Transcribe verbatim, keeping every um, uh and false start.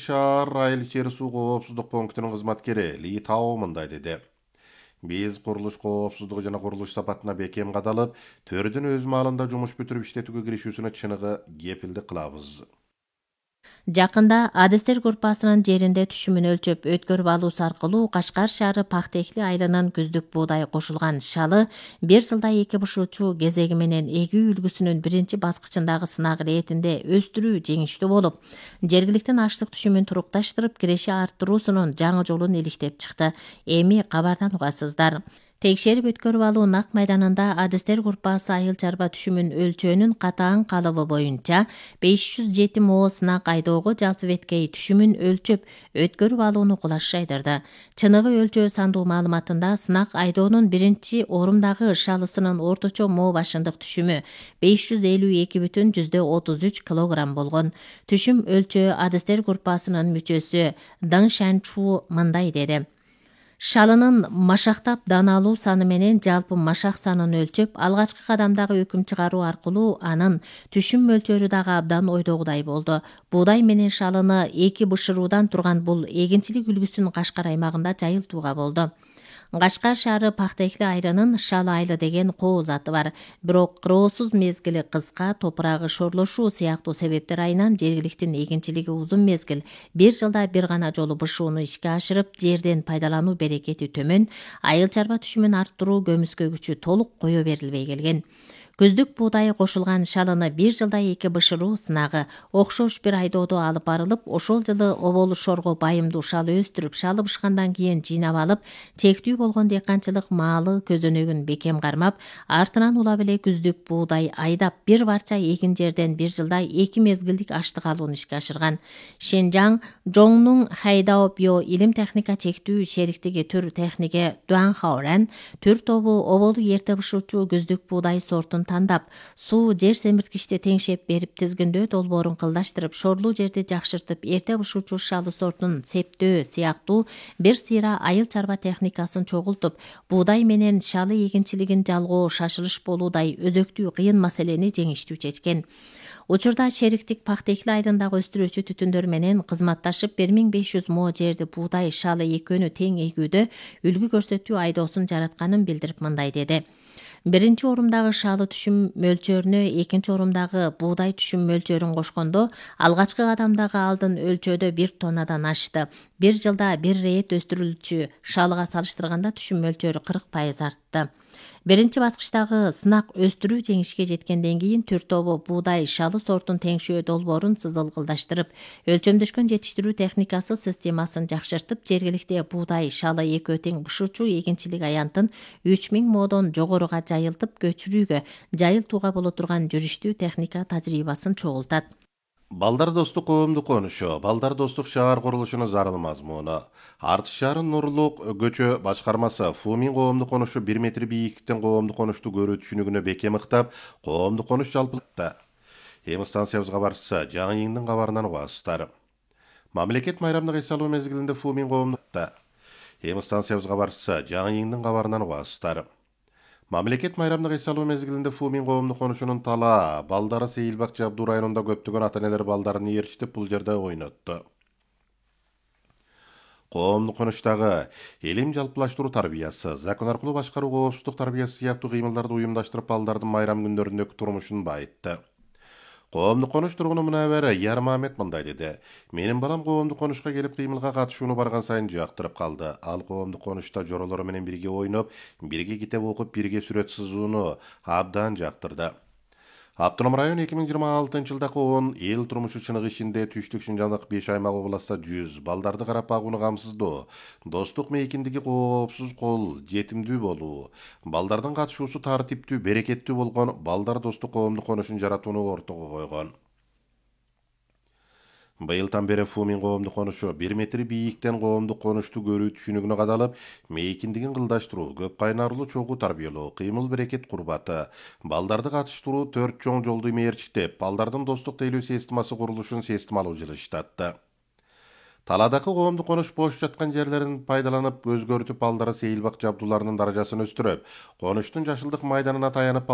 шаар айыл чери суу коопсуздук пунктунун кызматкери Ли Тао мындай деди. Биз курулуш коопсуздугу жана курулуш сапатына бекем кадалып, төрдүн өз маалында жумуш бүтүрүп иштетүүгө киришүүсүнө чыныгы кепилдик кылабыз. Жакында адистер группасынын жеринде түшүмүн өлчөп өткөрүп алуусу аркылуу Кашкар шаары Пактекли айылынын күздүк буудай кошулган шалы бир жылда эки бышуучу кезеги менен эгүү үлгүсүнүн биринчи баскычындагы сынак иретинде өстүрүү жеңиштүү болуп, жергиликтин аштык түшүмүн турукташтырып, киреши арттыруусунун жаңы жолун иликтеп чыкты. Эми кабардан угасыздар. Текшерип өткөрүп алуу нак майданында адистер группасы айыл чарба түшүмүн өлчөөнүн катаан калыбы боюнча беш жүз жети мо сынак айдоого жалпы беткей түшүмүн өлчөп өткөрүп алууну кулаш жайдырды. Чыныгы өлчөө сандуу маалыматында сынак айдоонун биринчи орумдагы шалысынын орточо мо башындык түшүмү беш жүз элүү эки бүтүн жүздө отуз үч килограмм болгон. Түшүм өлчөө адистер группасынын мүчөсү Дың Шанчу мындай деди. Шалынын машактап дааналуу саны менен жалпы машак санын өлчөп, алгачкы кадамдагы өкүм чыгаруу аркылуу анын түшүм мөлчөрү дагы абдан ойдогудай болду. Буудай менен шалыны эки бышыруудан турган бул эгинчилик үлгүсүн Кашкар аймагында жайылтууга болду. Кашкар шаары Пактекли айылынын Шалы айылы деген кооз аты бар. Бирок кыроосуз мезгили кыска, топурагы шорлошуу сыяктуу себептер айынан жергиликтин эгинчилиги узун мезгил бир жылда бир гана жолу бышууну ишке ашырып, жерден пайдалануу берекети төмөн, айыл чарба түшүмүн арттыруу көмүскө күчү толук кое берилбей келген. Күздүк буудай кошулган шалыны бир жылда эки бышыруу сынагы окшош бир айдоодо алып барылып, ошол жылы оболу шорго байымдуу шалы өстүрүп, шалы бышкандан кийин жыйнап алып, чектүү болгон дыйканчылык маалы көзөнөгүн бекем кармап, артынан улап эле күздүк буудай айдап, бир барча эгин жерден бир жылда эки мезгилдик аштык алууну ишке ашырган. Шинжаң Жоңнун Хайдаобё илим техника чектүү шериктиги түр технике Дуанхаорен түр тобу оболу эрте бышуучу күздүк буудай сортун тандап, суу жер семирткичти теңшеп берип, тизгиндөө долбоорун кылдаштырып, шорлуу жерди жакшыртып, эрте бышуучу шалы сортун септөө сыяктуу бир сыйра айыл чарба техникасын чогултуп, буудай менен шалы эгинчилигин жалгоо шашылыш болуудай өзөктүү кыйын маселени жеңиштүү чечкен. Учурда шериктик Пактекли айылындагы өстүрүүчү түтүндөр менен кызматташып, бир миң беш жүз мо жерди буудай, шалы экөөнү тең эгүүдө үлгү көрсөтүү айдоосун жаратканын билдирип мындай деди. Биринчи орумдагы шалы түшүм мөлчөрүнө экинчи орумдагы буудай түшүм мөлчөрүн кошкондо, алгачкы кадамдагы алдын өлчөөдө бир тоннадан ашты. Бир жылда бир рет өстүрүлчү шалыга салыштырганда түшүм мөлчөрү кырк пайыз артты. Биринчи баскычтагы сынак өстүрүү жеңишке жеткенден кийин түр тобу буудай шалы сортун теңшөө долбоорун сызылгылдаштырып, өлчөмдөшкөн жетиштирүү техникасы системасын жакшыртып, жергиликте буудай шалы экөө тең бышуучу эгинчилик аянтын үч миң модон жогоруга жайылтып, көчүрүүгө, жайылтууга боло турган жүрүштүү техника тажрыйбасын чогултат. Балдар достук коомдук конушу, Балдар достук шаар курулушунун зарыл мазмуну. Артыш шаарын Нурлук көчө башкармасы Фумин коомдук конушу бир метр бийиктиктен коомдук конушту көрүү түшүнүгүнө бекем ыктап, коомдук конуш жалпылыкта. Эми станциябызга барса, Жаңы Ийиңдин кабарынан угасыздар. Мамлекет майрамдык эс алуу мезгилинде Фумин коомдукта. Эми станциябызга барса, Жаңы Ийиңдин кабарынан угасыздар. Мамлекет майрамдык эс алуу мезгилинде Фумин коомдук конушунун тала балдары Сейилбакчы Абдуу районунда көптөгөн ата-энелер балдарын ээрчитип бул жерде ойнотту. Коомдук конуштагы элим жалпылаштыруу тарбиясы, закон аркылуу башкаруу коопсуздук тарбиясы сыяктуу кыймылдарды уюмдаштырып, балдардын майрам күндөрүндөгү турмушун байытты. Коомдук конуш тургуну Мунавера Ярмамет мындай деди. Менин балам коомдук конушка келип кыймылга катышууну барган сайын жактырып калды. Ал коомдук конушта жоролору менен бирге ойноп, бирге китеп окуп, бирге сүрөт сызууну абдан жактырды. Автоном район эки миң жыйырма алтынчы жылдагы он эл турмушу чыныгы ишинде түштүк Шынжаңдык беш аймак областта жүз, балдарды карап багууну камсыздоо, достук мейкиндиги коопсуз кол жетимдүү болуу, балдардын катышуусу тартиптүү, берекеттүү болгон Балдар достук коомдук конушун жаратууну ортого койгон. Быйылдан бери Фумин коомдук конушу бир метр бийиктен коомдук конушту көрүү түшүнүгүнө кадалып, мейкиндигин кылдаштыруу, көп кайнарлуу чогуу тарбиялоо, кыймыл берекет курбаты, балдарды катыштыруу төрт чоң жолду мээрчиктеп, балдардын достук тейлөө системасы курулушун системалуу жылыштатты. Таладагы коомдук конуш бош жаткан жерлерин пайдаланып, өзгөртүп, балдары Сейилбакчы Абдуларынын даражасын өстүрөп, конуштун жашылдык майданына таянып